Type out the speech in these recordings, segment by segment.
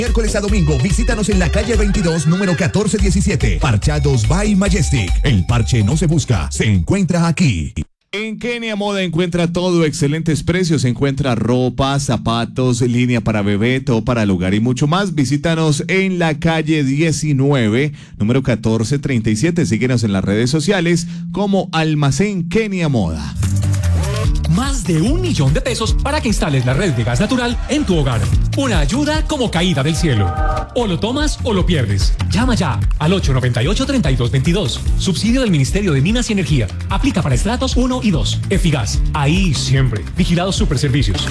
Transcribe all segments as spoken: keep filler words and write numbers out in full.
Miércoles a domingo, visítanos en la calle veintidós, número catorce diecisiete. Parchados by Majestic. El parche no se busca, se encuentra aquí. En Kenia Moda encuentra todo, excelentes precios, encuentra ropa, zapatos, línea para bebé, todo para el hogar y mucho más. Visítanos en la calle diecinueve, número catorce treinta y siete. Síguenos en las redes sociales como Almacén Kenia Moda. Más de un millón de pesos para que instales la red de gas natural en tu hogar. Una ayuda como caída del cielo. O lo tomas o lo pierdes. Llama ya al ocho nueve ocho, tres dos dos dos. Subsidio del Ministerio de Minas y Energía. Aplica para estratos uno y dos. Efigas. Ahí siempre. Vigilados Superservicios.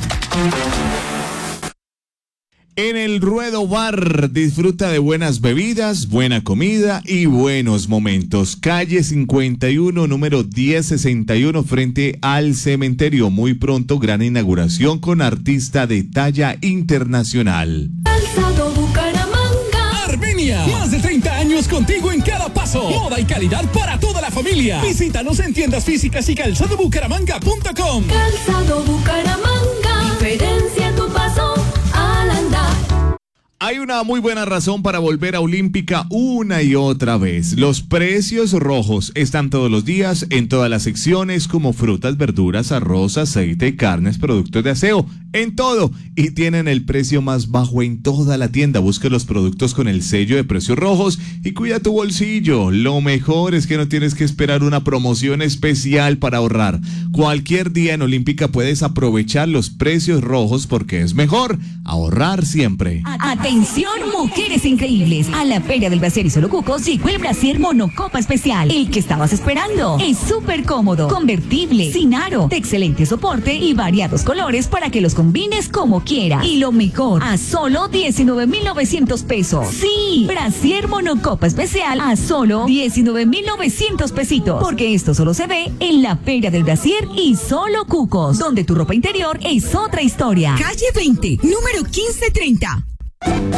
En el Ruedo Bar, disfruta de buenas bebidas, buena comida y buenos momentos. Calle cincuenta y uno, número diez sesenta y uno, frente al cementerio. Muy pronto, gran inauguración con artista de talla internacional. Calzado Bucaramanga. Armenia, más de treinta años contigo en cada paso. Moda y calidad para toda la familia. Visítanos en tiendas físicas y calzado bucaramanga punto com. Calzado Bucaramanga. Diferencia tu paso al andar. Hay una muy buena razón para volver a Olímpica una y otra vez. Los precios rojos están todos los días en todas las secciones, como frutas, verduras, arroz, aceite, carnes, productos de aseo, en todo. Y tienen el precio más bajo en toda la tienda. Busca los productos con el sello de precios rojos y cuida tu bolsillo. Lo mejor es que no tienes que esperar una promoción especial para ahorrar. Cualquier día en Olímpica puedes aprovechar los precios rojos porque es mejor ahorrar siempre. Atención, mujeres increíbles. A la Feria del Brasier y Solo Cucos llegó el Brasier Monocopa Especial. El que estabas esperando. Es súper cómodo, convertible, sin aro, de excelente soporte y variados colores para que los combines como quieras. Y lo mejor, a solo diecinueve mil novecientos pesos. Sí, Brasier Monocopa Especial a solo diecinueve mil novecientos pesitos. Porque esto solo se ve en la Feria del Brasier y Solo Cucos, donde tu ropa interior es otra historia. Calle veinte, número quince treinta.